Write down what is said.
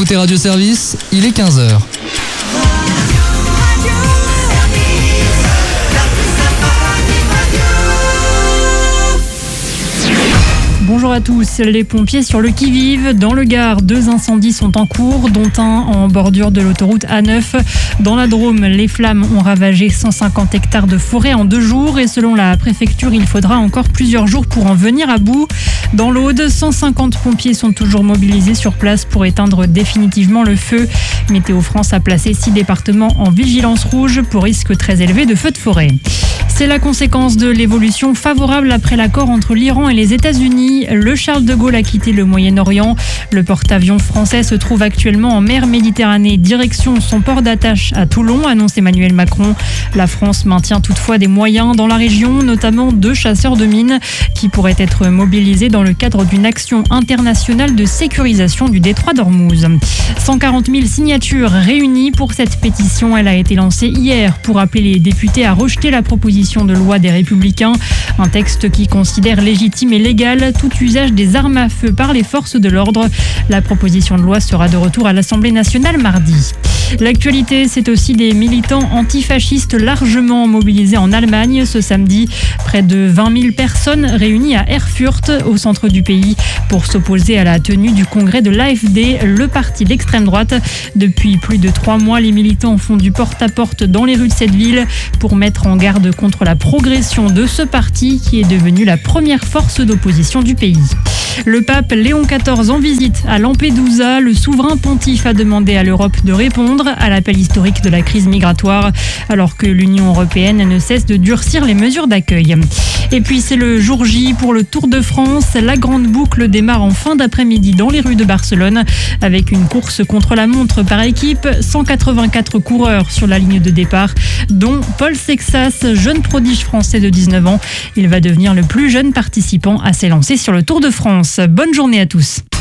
écoutez Radio Service, il est 15h. Bonjour à tous, les pompiers sur le qui-vive. Dans le Gard, 2 incendies sont en cours, dont un en bordure de l'autoroute A9. Dans la Drôme, les flammes ont ravagé 150 hectares de forêt en 2 jours et selon la préfecture, il faudra encore plusieurs jours pour en venir à bout. Dans l'Aude, 150 pompiers sont toujours mobilisés sur place pour éteindre définitivement le feu. Météo France a placé 6 départements en vigilance rouge pour risque très élevé de feux de forêt. C'est la conséquence de l'évolution favorable après l'accord entre l'Iran et les États-Unis. Le Charles de Gaulle a quitté le Moyen-Orient. Le porte-avions français se trouve actuellement en mer Méditerranée, direction son port d'attache à Toulon, annonce Emmanuel Macron. La France maintient toutefois des moyens dans la région, notamment 2 chasseurs de mines qui pourraient être mobilisés dans le cadre d'une action internationale de sécurisation du détroit d'Ormuz. 140 000 signatures réunies pour cette pétition. Elle a été lancée hier pour appeler les députés à rejeter la proposition de loi des Républicains. Un texte qui considère légitime et légal tout usage des armes à feu par les forces de l'ordre. La proposition de loi sera de retour à l'Assemblée nationale mardi. L'actualité, c'est aussi des militants antifascistes largement mobilisés en Allemagne ce samedi. Près de 20 000 personnes réunies à Erfurt, au centre du pays, pour s'opposer à la tenue du congrès de l'AfD, le parti d'extrême droite. Depuis plus de 3 mois, les militants font du porte-à-porte dans les rues de cette ville pour mettre en garde contre la progression de ce parti qui est devenu la première force d'opposition du pays. Le pape Léon XIV en visite à Lampedusa. Le souverain pontife a demandé à l'Europe de répondre à l'appel historique de la crise migratoire, alors que l'Union européenne ne cesse de durcir les mesures d'accueil. Et puis c'est le jour J pour le Tour de France. La grande boucle démarre en fin d'après-midi dans les rues de Barcelone avec une course contre la montre par équipe. 184 coureurs sur la ligne de départ, dont Paul Sexas, jeune prodige français de 19 ans. Il va devenir le plus jeune participant à s'élancer sur le Tour de France. Bonne journée à tous.